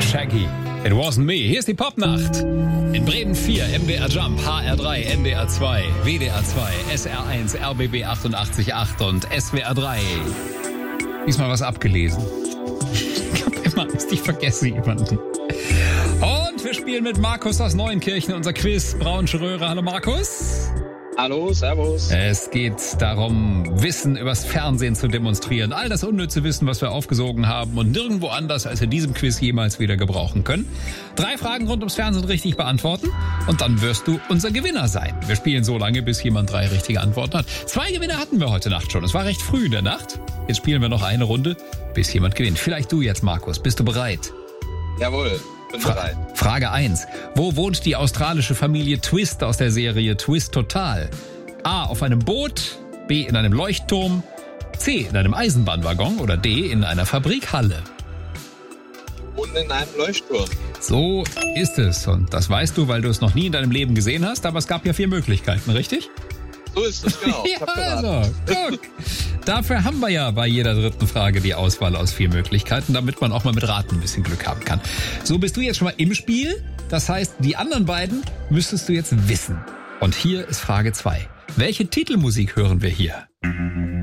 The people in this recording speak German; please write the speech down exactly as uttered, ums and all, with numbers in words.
Shaggy. It wasn't me. Hier ist die Popnacht. In Bremen vier, M D R Jump, H R drei, N D R zwei, W D R zwei, S R eins, R B B achtundachtzig Komma acht und S W R drei. Diesmal was abgelesen. Ich hab immer Angst, ich vergesse jemanden. Und wir spielen mit Markus aus Neuenkirchen, unser Quiz. Braunsche Röhre. Hallo Markus. Hallo, servus. Es geht darum, Wissen übers Fernsehen zu demonstrieren. All das unnütze Wissen, was wir aufgesogen haben und nirgendwo anders als in diesem Quiz jemals wieder gebrauchen können. Drei Fragen rund ums Fernsehen richtig beantworten und dann wirst du unser Gewinner sein. Wir spielen so lange, bis jemand drei richtige Antworten hat. Zwei Gewinner hatten wir heute Nacht schon. Es war recht früh in der Nacht. Jetzt spielen wir noch eine Runde, bis jemand gewinnt. Vielleicht du jetzt, Markus. Bist du bereit? Jawohl. Bin Fra- bereit. Frage eins. Wo wohnt die australische Familie Twist aus der Serie Twist Total? A. Auf einem Boot, B. in einem Leuchtturm, C. in einem Eisenbahnwaggon oder D. in einer Fabrikhalle. Und in einem Leuchtturm. So ist es. Und das weißt du, weil du es noch nie in deinem Leben gesehen hast. Aber es gab ja vier Möglichkeiten, richtig? So ist es, genau. Ich Ja, hab geraten. also, guck. Dafür haben wir ja bei jeder dritten Frage die Auswahl aus vier Möglichkeiten, damit man auch mal mit Raten ein bisschen Glück haben kann. So bist du jetzt schon mal im Spiel. Das heißt, die anderen beiden müsstest du jetzt wissen. Und hier ist Frage zwei. Welche Titelmusik hören wir hier?